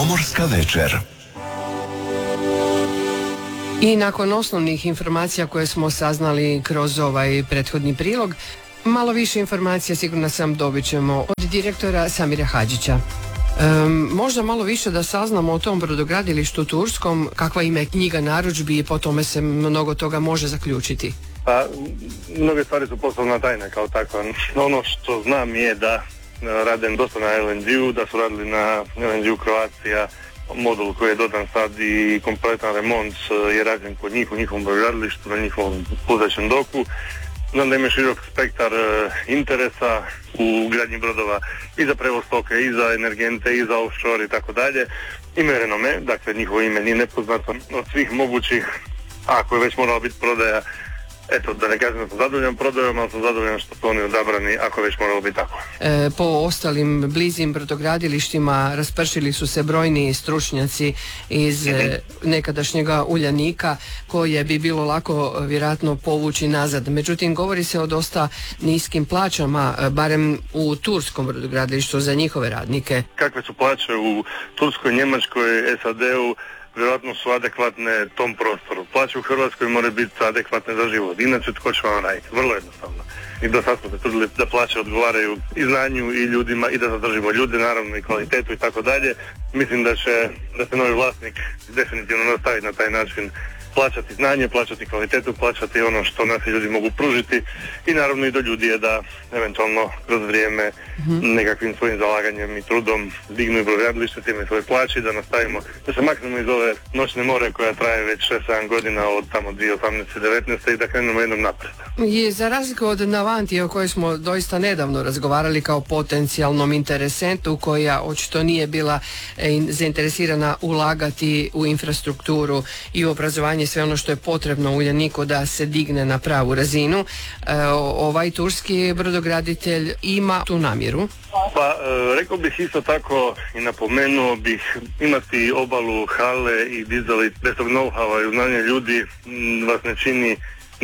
Pomorska večer. I nakon osnovnih informacija koje smo saznali kroz ovaj prethodni prilog, malo više informacija sigurno sam dobit ćemo od direktora Samira Hadžića. Možda malo više da saznamo o tom brodogradilištu turskom, kakva ima je knjiga narudžbi i po tome se mnogo toga može zaključiti. Pa, mnoge stvari su poslovna tajna kao takva. Ono što znam je da rade dosta na LNG-u, da su radili na LNG-u Croatia, modul koji je dodan sad i kompletan remont je rađen kod njih u njihovom brodogradilištu, na njihovom pluzećem doku. Znam da ima širok spektar interesa u gradnji brodova i za prevoz stoke, i za energente, i za offshore i tako dalje. Imaju renome, dakle njihovo ime nije nepoznato od svih mogućih, ako je već morala biti prodaja. Eto, da ne kažem da sam zadovoljan prodajom, ali sam zadovoljan što su oni odabrani, ako već moralo biti tako. Po ostalim blizim brodogradilištima raspršili su se brojni stručnjaci iz nekadašnjega Uljanika, koje bi bilo lako vjerojatno povući nazad. Međutim, govori se o dosta niskim plaćama, barem u turskom brodogradilištu za njihove radnike. Kakve su plaće u Turskoj, Njemačkoj, SAD-u? Vjerojatno su adekvatne tom prostoru. Plaće u Hrvatskoj moraju biti adekvatne za život. Inače, tko će vam raditi? Vrlo jednostavno. I do sad smo se trudili da plaće odgovaraju i znanju i ljudima i da zadržimo ljude, naravno i kvalitetu i tako dalje. Mislim da će se novi vlasnik definitivno nastaviti na taj način, plaćati znanje, plaćati kvalitetu, plaćati ono što naši ljudi mogu pružiti i naravno i do ljudi je da eventualno kroz vrijeme nekakvim svojim zalaganjem i trudom dignu i brodogradilište time svoje plaće, da nastavimo, da se maknemo iz ove noćne more koja traje već 6-7 godina od tamo 2018-19 i da krenemo jednom naprijed. I za razliku od Navanti o kojoj smo doista nedavno razgovarali kao potencijalnom interesentu, koja očito nije bila zainteresirana ulagati u infrastrukturu i u obrazovanje, sve ono što je potrebno u Uljaniku da se digne na pravu razinu, ovaj turski brodograditelj ima tu namjeru? Pa rekao bih isto tako i napomenuo bih, imati obalu, hale i dizali bez tog know-howa i znanja ljudi vas ne čini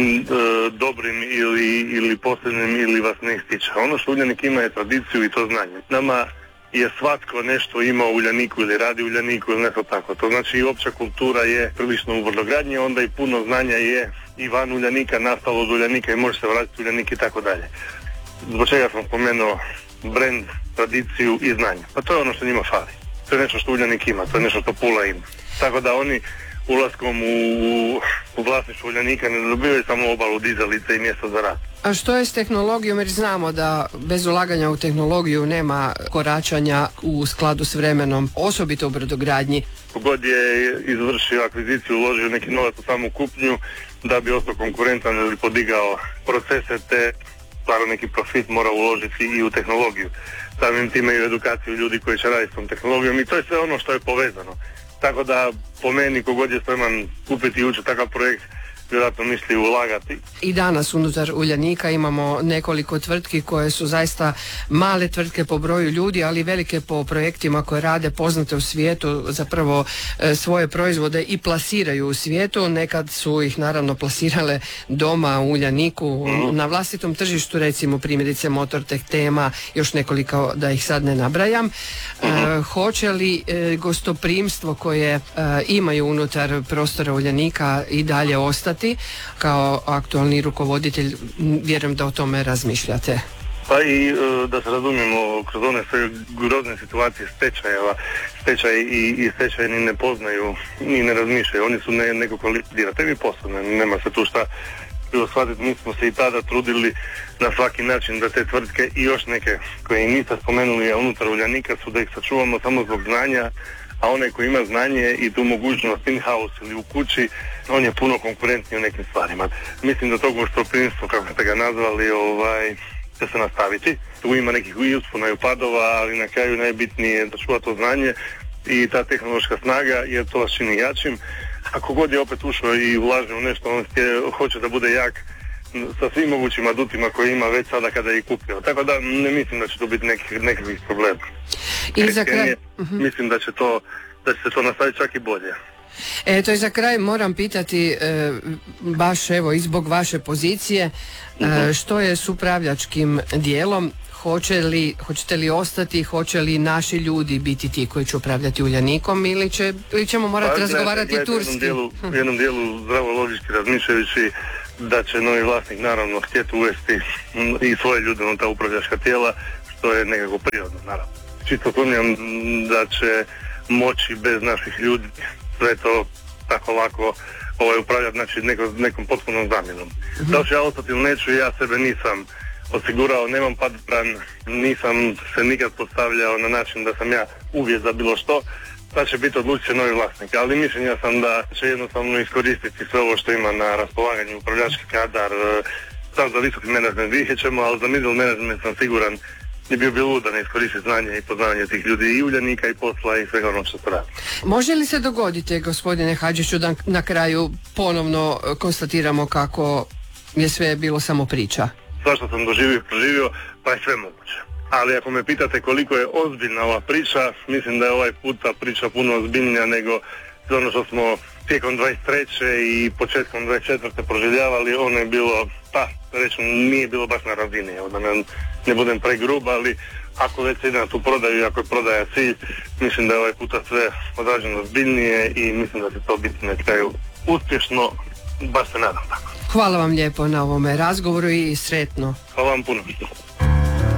dobrim ili posebnim ili vas ne ističe. Ono što Uljanik ima je tradiciju i to znanje. Nama je svatko nešto imao u Uljaniku ili radi u Uljaniku ili nešto tako. To znači i opća kultura je prilično u brodogradnji, onda i puno znanja je i van Uljanika, nastalo od Uljanika i može se vratiti u Uljanik i tako dalje. Zbog čega sam spomenuo brand, tradiciju i znanje. Pa to je ono što njima fali. To je nešto što Uljanik ima, to je nešto što Pula ima. Tako da oni ulaskom u vlasništvo Uljanika ne dobivaju samo obalu, dizalice i mjesto za rad. A što je s tehnologijom, jer znamo da bez ulaganja u tehnologiju nema koračanja u skladu s vremenom, osobito u brodogradnji? Kogod je izvršio akviziciju, uložio neki novac u samu kupnju da bi ostao konkurentan ili podigao procese, te stvarno neki profit mora uložiti i u tehnologiju. Samim time i u edukaciju ljudi koji će raditi s tom tehnologijom i to je sve ono što je povezano. Tako da po meni kogod je spreman kupiti i ući takav projekt, vjerojatno misli ulagati. I danas unutar Uljanika imamo nekoliko tvrtki koje su zaista male tvrtke po broju ljudi, ali velike po projektima koje rade, poznate u svijetu, zapravo svoje proizvode i plasiraju u svijetu. Nekad su ih naravno plasirale doma u Uljaniku, na vlastitom tržištu, recimo primjerice Motortek, Tema, još nekoliko da ih sad ne nabrajam. Hoće li gostoprimstvo koje imaju unutar prostora Uljanika i dalje ostati? Kao aktualni rukovoditelj, vjerujem da o tome razmišljate. Pa i da se razumijemo, kroz one sve grozne situacije stečaj i stečajni ne poznaju ni ne razmišljaju, oni su nekako likvidirati, mi poslovne, nema se tu šta shvatiti. Mi smo se i tada trudili na svaki način da te tvrtke i još neke koje niste spomenuli, a unutar Uljanika su da ih sačuvamo samo zbog znanja, a onaj koji ima znanje i tu mogućnost in-house ili u kući, on je puno konkurentniji u nekim stvarima. Mislim da to gostoprimstvo, kako ste ga nazvali, će se nastaviti. Tu ima nekih i uspona i upadova, ali na kraju najbitnije je da čuva to znanje i ta tehnološka snaga, jer to vas čini jačim. Ako god je opet ušao i ulaže u nešto, on hoće da bude jak sa svim mogućim adutima koje ima već sada kada je kupio. Tako da ne mislim da će to biti nekakvih problema. I za kraj... Mislim da će se to nastaviti čak i bolje. Eto i za kraj moram pitati, baš evo i zbog vaše pozicije, što je s upravljačkim dijelom? hoćete li ostati, hoće li naši ljudi biti ti koji će upravljati Uljanikom ili ćemo morati razgovarati turski? U jednom dijelu zdravo logički razmišljajući da će novi vlasnik naravno htjeti uvesti i svoje ljude na ta upravljačka tijela, što je nekako prirodno, naravno. Čisto sumnjam da će moći bez naših ljudi sve to tako lako upravljati, znači nekom potpunom zamjenom. Da li ću ja ostati ili neću, ja sebe nisam osigurao, nemam padran, nisam se nikad postavljao na način da sam ja uvjet za bilo što, da će biti odlučio novi vlasnik, ali mišljenja sam da će jednostavno iskoristiti sve ovo što ima na raspolaganju upravljački kadar, sam za visoki menadžment vidjet ćemo, ali za middle management sam siguran je bio lud da ne iskoristi znanje i poznavanje tih ljudi i Uljanika i posla i svega ono što se radi. Može li se dogoditi, gospodine Hadžiću, da na kraju ponovno konstatiramo kako je sve bilo samo priča? Svašta sam doživio i proživio, pa je sve moguće. Ali ako me pitate koliko je ozbiljna ova priča, mislim da je ovaj puta priča puno ozbiljnija nego ono što smo tijekom 23. i početkom 24. proživljavali. Ono je bilo, reću, nije bilo baš na razini, da ne budem pregrub, ali ako već se ide na tu prodaju i ako je prodaja cilj, mislim da je ovaj puta sve odrađeno ozbiljnije i mislim da će to biti na kraju uspješno, baš se nadam tako. Hvala vam lijepo na ovome razgovoru i sretno. Hvala vam puno.